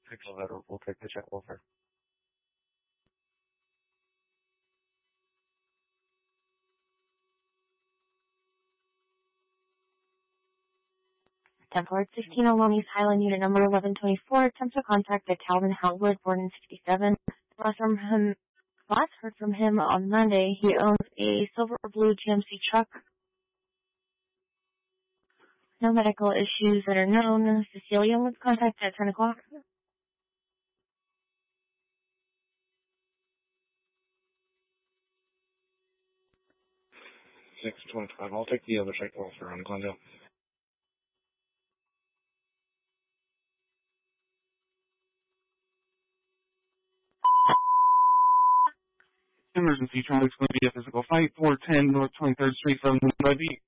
Pixel that will take the check welfare. Templar 1601 East Highland, unit number 1124, attempts to contact the Calvin Howard, born in 67. Last heard from him on Monday. He owns a silver or blue GMC truck. No medical issues that are known. Cecilia was contacted at 10 o'clock. 625. I'll take the other check welfare on Glendale. Emergency traffic's going to be a physical fight, 410 North 23rd Street from Levy.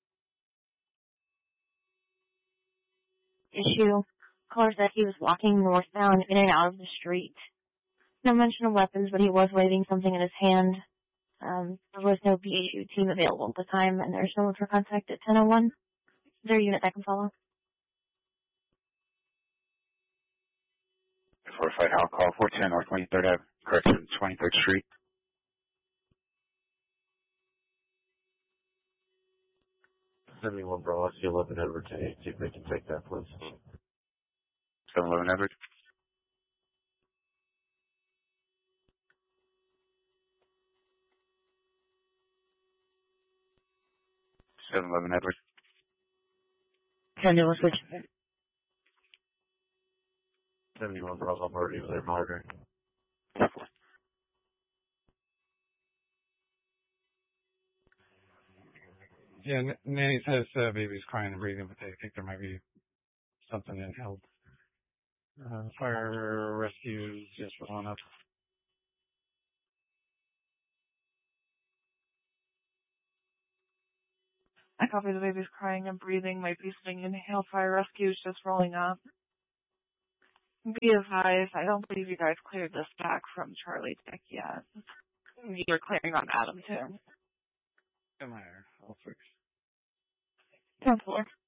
Issue. Caller said he was walking northbound in and out of the street. No mention of weapons, but he was waving something in his hand. There was no BHU team available at the time, and there's no one for contact at 1001. Is there a unit that can follow? 4-5 Hal, call 410 North 23rd Ave, correction, 23rd Street. Send me one, bro. I see 11 Edward to 8. See if they can take that, please. 711 Edward. Edward. 10-1 switch. 71, bro. I'm already there monitoring. Yeah, Nanny says baby's crying and breathing, but they think there might be something inhaled. Fire rescue just on up. I copy the baby's crying and breathing. Might be something inhaled. Fire rescue is just rolling up. Be advised, I don't believe you guys cleared this back from Charlie Dick yet. You're clearing on Adam too. Come here, I'll fix. 10-4.